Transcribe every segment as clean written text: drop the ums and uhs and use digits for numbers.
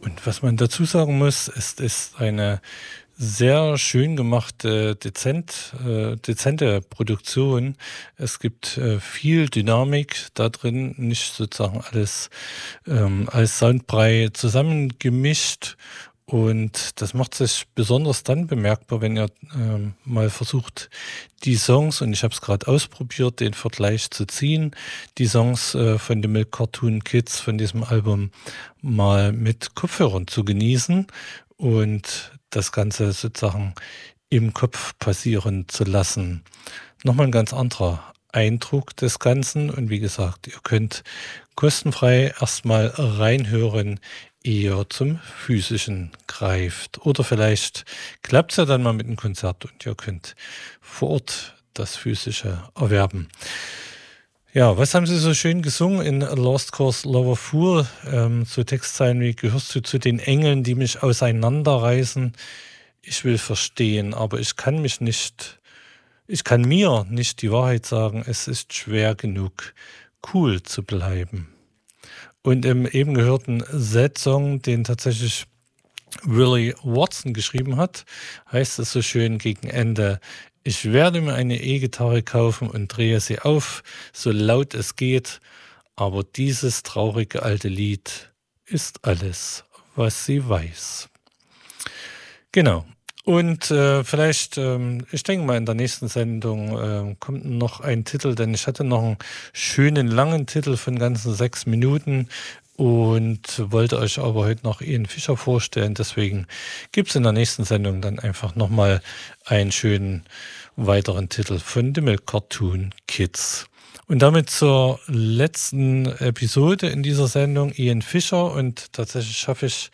Und was man dazu sagen muss, es ist eine sehr schön gemachte, dezente Produktion. Es gibt viel Dynamik da drin, nicht sozusagen alles als Soundbrei zusammengemischt. Und das macht sich besonders dann bemerkbar, wenn ihr mal versucht, die Songs, und ich habe es gerade ausprobiert, den Vergleich zu ziehen, die Songs von The Milk Cartoon Kids von diesem Album mal mit Kopfhörern zu genießen und das Ganze sozusagen im Kopf passieren zu lassen. Nochmal ein ganz anderer Eindruck des Ganzen. Und wie gesagt, ihr könnt kostenfrei erstmal reinhören, ehe ihr zum Physischen greift. Oder vielleicht klappt es ja dann mal mit einem Konzert und ihr könnt vor Ort das Physische erwerben. Ja, was haben Sie so schön gesungen in A Lost Cause Lover Fool? So Textzeilen wie: Gehörst du zu den Engeln, die mich auseinanderreißen? Ich will verstehen, aber ich kann mir nicht die Wahrheit sagen. Es ist schwer genug, cool zu bleiben. Und im eben gehörten Z-Song, den tatsächlich Willie Watson geschrieben hat, heißt es so schön gegen Ende: Ich werde mir eine E-Gitarre kaufen und drehe sie auf, so laut es geht, aber dieses traurige alte Lied ist alles, was sie weiß. Genau. Und vielleicht, ich denke mal, in der nächsten Sendung kommt noch ein Titel, denn ich hatte noch einen schönen langen Titel von ganzen 6 Minuten und wollte euch aber heute noch Ian Fischer vorstellen. Deswegen gibt es in der nächsten Sendung dann einfach nochmal einen schönen weiteren Titel von The Milk Cartoon Kids. Und damit zur letzten Episode in dieser Sendung, Ian Fischer. Und tatsächlich schaffe ich,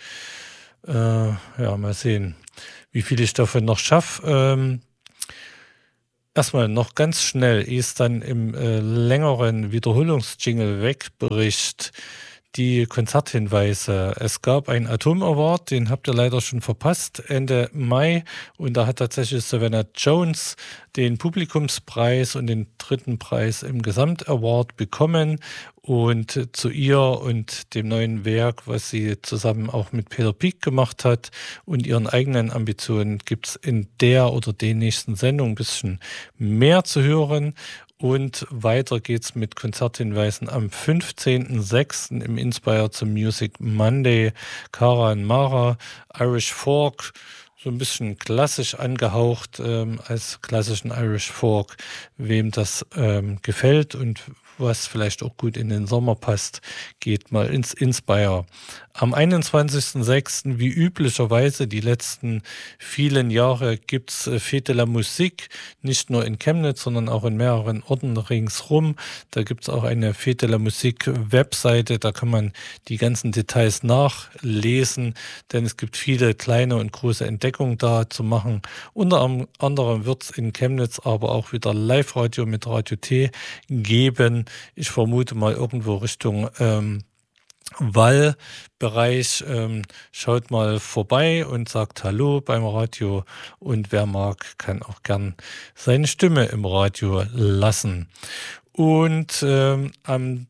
mal sehen, wie viel ich davon noch schaffe. Erstmal noch ganz schnell, ehe es dann im längeren Wiederholungsjingle wegbricht, die Konzerthinweise. Es gab einen Atom Award, den habt ihr leider schon verpasst, Ende Mai. Und da hat tatsächlich Savannah Jones den Publikumspreis und den 3. Preis im Gesamtaward bekommen. Und zu ihr und dem neuen Werk, was sie zusammen auch mit Peter Pieck gemacht hat und ihren eigenen Ambitionen, gibt es in der oder den nächsten Sendung ein bisschen mehr zu hören. Und weiter geht's mit Konzerthinweisen am 15.06. im Inspire zum Music Monday. Cara und Mara, Irish Folk, so ein bisschen klassisch angehaucht als klassischen Irish Folk. Wem das gefällt und was vielleicht auch gut in den Sommer passt, geht mal ins Inspire. Am 21.06. wie üblicherweise die letzten vielen Jahre gibt's Fête de la Musique, nicht nur in Chemnitz, sondern auch in mehreren Orten ringsrum. Da gibt's auch eine Fête de la Musique Webseite, da kann man die ganzen Details nachlesen, denn es gibt viele kleine und große Entdeckungen da zu machen. Unter anderem wird's in Chemnitz aber auch wieder Live-Radio mit Radio T geben. Ich vermute mal irgendwo Richtung Wallbereich. Schaut mal vorbei und sagt Hallo beim Radio. Und wer mag, kann auch gern seine Stimme im Radio lassen. Und am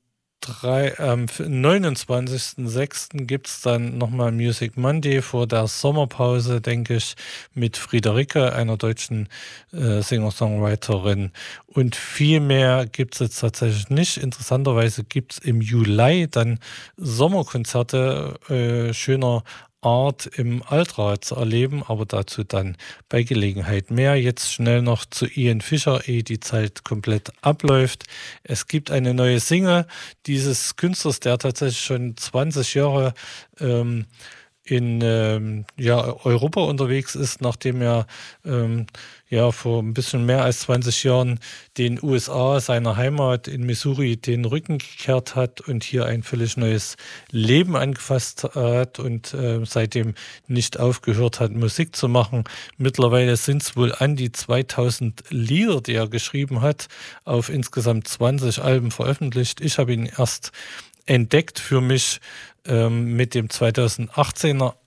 29.06. gibt es dann nochmal Music Monday vor der Sommerpause, denke ich, mit Friederike, einer deutschen Singer-Songwriterin. Und viel mehr gibt es jetzt tatsächlich nicht. Interessanterweise gibt es im Juli dann Sommerkonzerte schöner Art im Altrad zu erleben, aber dazu dann bei Gelegenheit mehr. Jetzt schnell noch zu Ian Fischer, ehe die Zeit komplett abläuft. Es gibt eine neue Single dieses Künstlers, der tatsächlich schon 20 Jahre in Europa unterwegs ist, nachdem er vor ein bisschen mehr als 20 Jahren den USA, seiner Heimat in Missouri, den Rücken gekehrt hat und hier ein völlig neues Leben angefasst hat und seitdem nicht aufgehört hat, Musik zu machen. Mittlerweile sind es wohl an die 2000 Lieder, die er geschrieben hat, auf insgesamt 20 Alben veröffentlicht. Ich habe ihn erst entdeckt für mich mit dem 2018er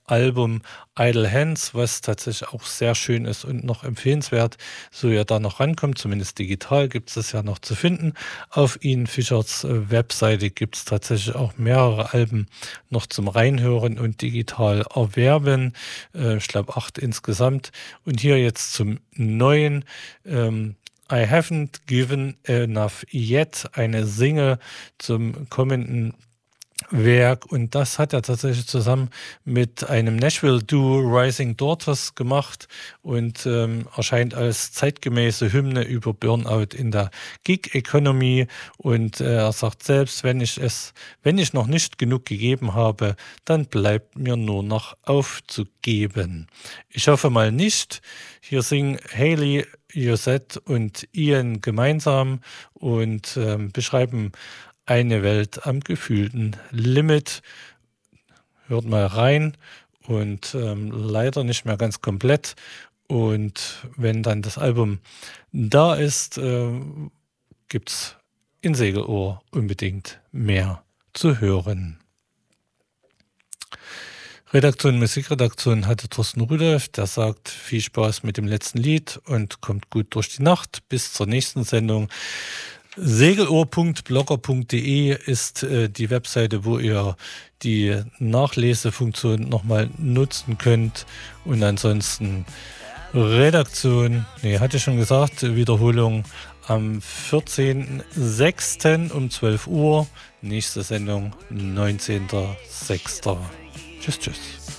Album Idle Hands, was tatsächlich auch sehr schön ist und noch empfehlenswert, so ihr da noch rankommt. Zumindest digital gibt es das ja noch zu finden. Auf Ian Fischers Webseite gibt es tatsächlich auch mehrere Alben noch zum Reinhören und digital erwerben. Ich glaube 8 insgesamt. Und hier jetzt zum neuen I Haven't Given Enough Yet, eine Single zum kommenden Werk, und das hat er tatsächlich zusammen mit einem Nashville-Duo Rising Daughters gemacht und erscheint als zeitgemäße Hymne über Burnout in der Gig-Economy. Und er sagt selbst, wenn ich noch nicht genug gegeben habe, dann bleibt mir nur noch aufzugeben. Ich hoffe mal nicht. Hier singen Hayley, Josette und Ian gemeinsam und beschreiben eine Welt am gefühlten Limit. Hört mal rein und leider nicht mehr ganz komplett. Und wenn dann das Album da ist, gibt es in Segelohr unbedingt mehr zu hören. Musikredaktion hatte Thorsten Rudolph, der sagt, viel Spaß mit dem letzten Lied und kommt gut durch die Nacht. Bis zur nächsten Sendung. Segelohr.blogger.de ist die Webseite, wo ihr die Nachlesefunktion nochmal nutzen könnt. Und ansonsten Redaktion, hatte ich schon gesagt, Wiederholung am 14.06. um 12 Uhr. Nächste Sendung 19.06. Tschüss.